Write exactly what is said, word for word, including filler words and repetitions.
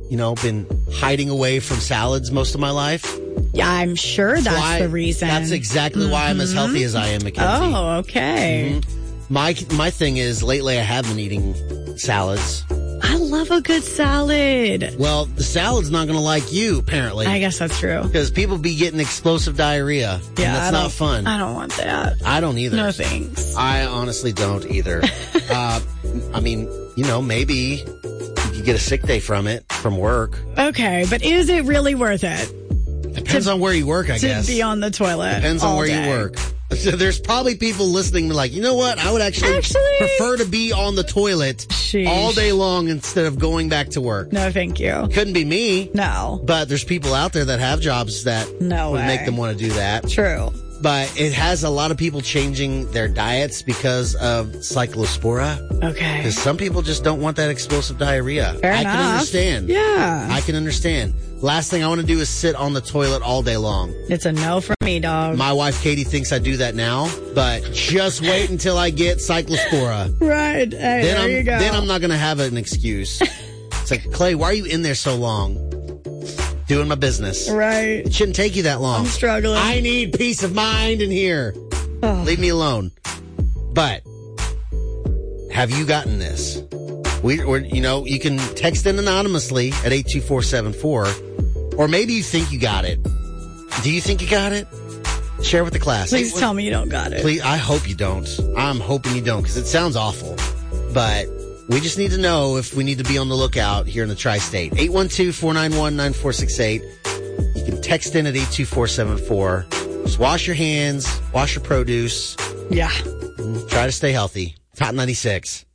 you know, been hiding away from salads most of my life. Yeah, I'm sure that's why, the reason. That's exactly mm-hmm. why I'm as healthy as I am, Mackenzie. Oh, okay. Mm-hmm. My my thing is, lately I have been eating salads. I love a good salad. Well, the salad's not going to like you, apparently. I guess that's true. Because people be getting explosive diarrhea. Yeah, and that's not fun. I don't want that. I don't either. No thanks. I honestly don't either. uh, I mean, you know, maybe you could get a sick day from it, from work. Okay, but is it really worth it? Depends to, on where you work, I to guess. To be on the toilet. Depends on all where day. you work. So there's probably people listening like, you know what? I would actually, actually prefer to be on the toilet Sheesh. all day long instead of going back to work. No, thank you. Couldn't be me. No. But there's people out there that have jobs that no would way. make them want to do that. True. But it has a lot of people changing their diets because of cyclospora. Okay. Because some people just don't want that explosive diarrhea. Fair I enough. can understand. Yeah. I can understand. Last thing I want to do is sit on the toilet all day long. It's a no for me, dog. My wife, Katie, thinks I do that now, but just wait until I get cyclospora. Right. Hey, then there I'm, you go. Then I'm not going to have an excuse. It's like, Clay, why are you in there so long? Doing my business. Right. It shouldn't take you that long. I'm struggling. I need peace of mind in here. Oh. Leave me alone. But have you gotten this? We, or, you know, you can text in anonymously at eight two four seven four, or maybe you think you got it. Do you think you got it? Share with the class. Please hey, tell me you don't got it. Please, I hope you don't. I'm hoping you don't because it sounds awful. But we just need to know if we need to be on the lookout here in the tri-state. eight one two, four nine one, nine four six eight. You can text in at eight two four seven four. Just wash your hands, wash your produce. Yeah. Try to stay healthy. Hot ninety-six.